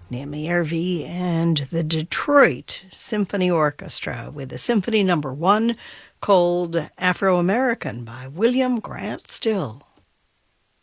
Naomi Ervey and the Detroit Symphony Orchestra with a Symphony No. 1 called Afro-American by William Grant Still.